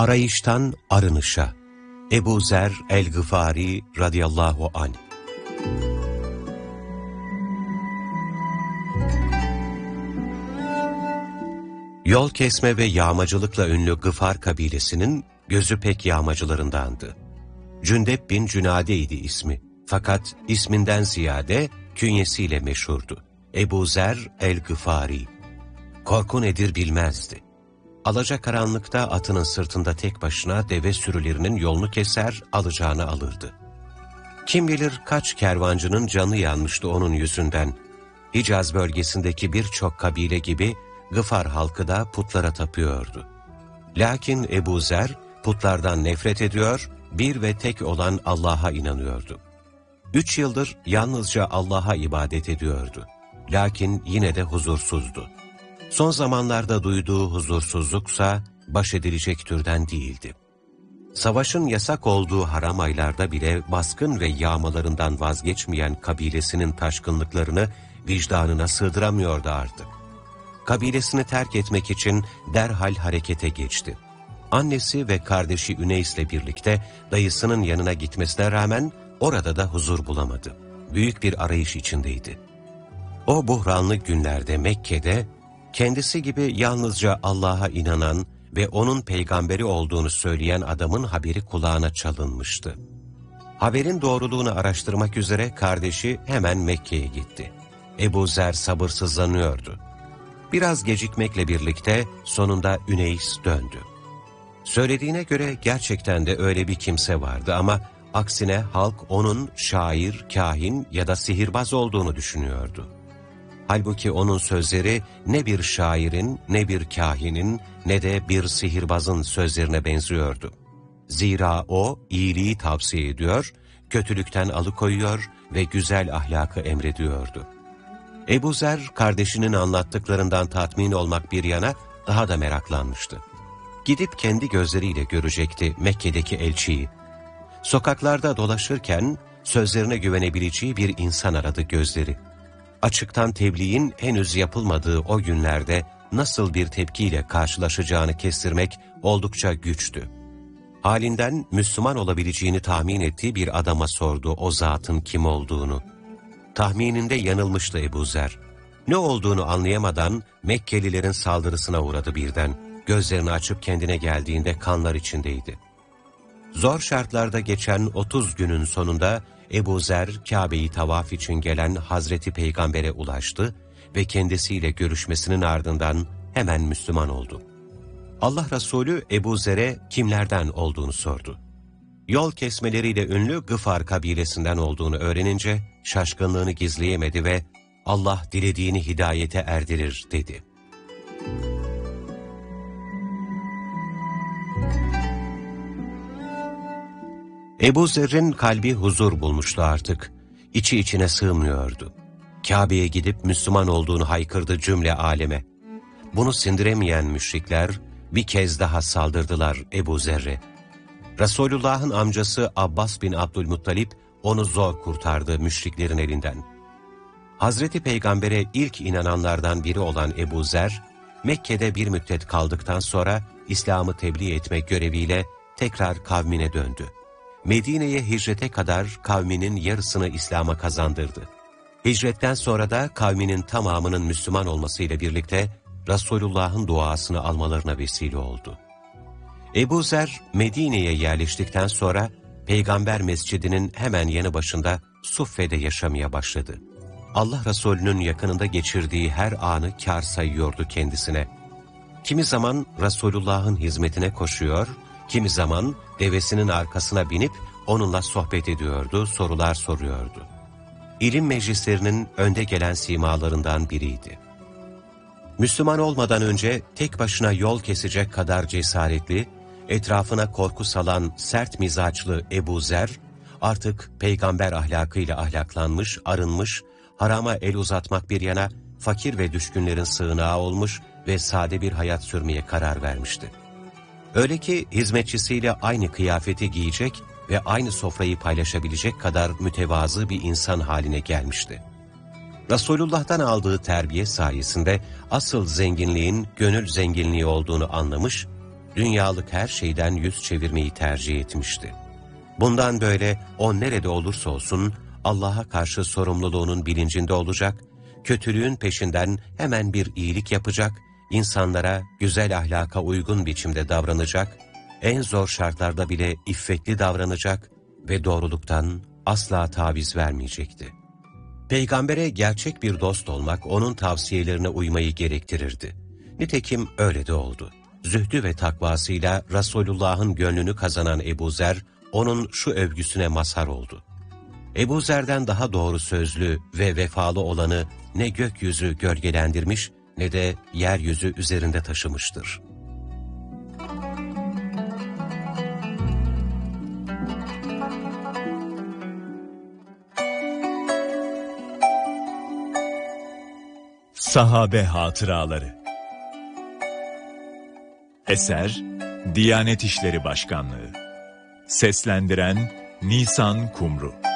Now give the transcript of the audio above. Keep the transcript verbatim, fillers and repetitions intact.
Arayıştan arınışa. Ebu Zer el-Gıfari radıyallahu anh. Yol kesme ve yağmacılıkla ünlü Gıfar kabilesinin gözü pek yağmacılarındandı. Cündep bin Cünade'ydi ismi. Fakat isminden ziyade künyesiyle meşhurdu. Ebu Zer el-Gıfari. Korku nedir bilmezdi. Alacakaranlıkta atının sırtında tek başına deve sürülerinin yolunu keser, alacağını alırdı. Kim bilir kaç kervancının canı yanmıştı onun yüzünden. Hicaz bölgesindeki birçok kabile gibi Gıfar halkı da putlara tapıyordu. Lakin Ebu Zer putlardan nefret ediyor, bir ve tek olan Allah'a inanıyordu. Üç yıldır yalnızca Allah'a ibadet ediyordu. Lakin yine de huzursuzdu. Son zamanlarda duyduğu huzursuzluksa baş edilecek türden değildi. Savaşın yasak olduğu haram aylarda bile baskın ve yağmalarından vazgeçmeyen kabilesinin taşkınlıklarını vicdanına sığdıramıyordu artık. Kabilesini terk etmek için derhal harekete geçti. Annesi ve kardeşi Üneys'le birlikte dayısının yanına gitmesine rağmen orada da huzur bulamadı. Büyük bir arayış içindeydi. O buhranlı günlerde Mekke'de kendisi gibi yalnızca Allah'a inanan ve onun peygamberi olduğunu söyleyen adamın haberi kulağına çalınmıştı. Haberin doğruluğunu araştırmak üzere kardeşi hemen Mekke'ye gitti. Ebu Zer sabırsızlanıyordu. Biraz gecikmekle birlikte sonunda Üneys döndü. Söylediğine göre gerçekten de öyle bir kimse vardı ama aksine halk onun şair, kahin ya da sihirbaz olduğunu düşünüyordu. Halbuki onun sözleri ne bir şairin, ne bir kahinin, ne de bir sihirbazın sözlerine benziyordu. Zira o iyiliği tavsiye ediyor, kötülükten alıkoyuyor ve güzel ahlakı emrediyordu. Ebu Zer kardeşinin anlattıklarından tatmin olmak bir yana daha da meraklanmıştı. Gidip kendi gözleriyle görecekti Mekke'deki elçiyi. Sokaklarda dolaşırken sözlerine güvenebileceği bir insan aradı gözleri. Açıktan tebliğin henüz yapılmadığı o günlerde nasıl bir tepkiyle karşılaşacağını kestirmek oldukça güçtü. Halinden Müslüman olabileceğini tahmin ettiği bir adama sordu o zatın kim olduğunu. Tahmininde yanılmıştı Ebu Zer. Ne olduğunu anlayamadan Mekkelilerin saldırısına uğradı birden. Gözlerini açıp kendine geldiğinde kanlar içindeydi. Zor şartlarda geçen otuz günün sonunda Ebu Zer Kabe'yi tavaf için gelen Hazreti Peygamber'e ulaştı ve kendisiyle görüşmesinin ardından hemen Müslüman oldu. Allah Resulü Ebu Zer'e kimlerden olduğunu sordu. Yol kesmeleriyle ünlü Gıfar kabilesinden olduğunu öğrenince şaşkınlığını gizleyemedi ve Allah dilediğini hidayete erdirir dedi. Ebu Zer'in kalbi huzur bulmuştu artık. İçi içine sığmıyordu. Kabe'ye gidip Müslüman olduğunu haykırdı cümle aleme. Bunu sindiremeyen müşrikler bir kez daha saldırdılar Ebu Zer'e. Resulullah'ın amcası Abbas bin Abdülmuttalip onu zor kurtardı müşriklerin elinden. Hazreti Peygamber'e ilk inananlardan biri olan Ebu Zer, Mekke'de bir müddet kaldıktan sonra İslam'ı tebliğ etmek göreviyle tekrar kavmine döndü. Medine'ye hicrete kadar kavminin yarısını İslam'a kazandırdı. Hicretten sonra da kavminin tamamının Müslüman olmasıyla birlikte Resulullah'ın duasını almalarına vesile oldu. Ebu Zer Medine'ye yerleştikten sonra Peygamber Mescidi'nin hemen yanı başında Suffe'de yaşamaya başladı. Allah Resulü'nün yakınında geçirdiği her anı kâr sayıyordu kendisine. Kimi zaman Resulullah'ın hizmetine koşuyor, kimi zaman devesinin arkasına binip onunla sohbet ediyordu, sorular soruyordu. İlim meclislerinin önde gelen simalarından biriydi. Müslüman olmadan önce tek başına yol kesecek kadar cesaretli, etrafına korku salan sert mizaçlı Ebu Zer, artık peygamber ahlakıyla ahlaklanmış, arınmış, harama el uzatmak bir yana fakir ve düşkünlerin sığınağı olmuş ve sade bir hayat sürmeye karar vermişti. Öyle ki hizmetçisiyle aynı kıyafeti giyecek ve aynı sofrayı paylaşabilecek kadar mütevazı bir insan haline gelmişti. Resulullah'tan aldığı terbiye sayesinde asıl zenginliğin gönül zenginliği olduğunu anlamış, dünyalık her şeyden yüz çevirmeyi tercih etmişti. Bundan böyle o nerede olursa olsun Allah'a karşı sorumluluğunun bilincinde olacak, kötülüğün peşinden hemen bir iyilik yapacak, insanlara güzel ahlaka uygun biçimde davranacak, en zor şartlarda bile iffetli davranacak ve doğruluktan asla taviz vermeyecekti. Peygambere gerçek bir dost olmak onun tavsiyelerine uymayı gerektirirdi. Nitekim öyle de oldu. Zühdü ve takvasıyla Resulullah'ın gönlünü kazanan Ebu Zer, onun şu övgüsüne mazhar oldu. Ebu Zer'den daha doğru sözlü ve vefalı olanı ne gökyüzü gölgelendirmiş ne de yeryüzü üzerinde taşımıştır. Sahabe Hatıraları. Eser Diyanet İşleri Başkanlığı. Seslendiren Nisan Kumru.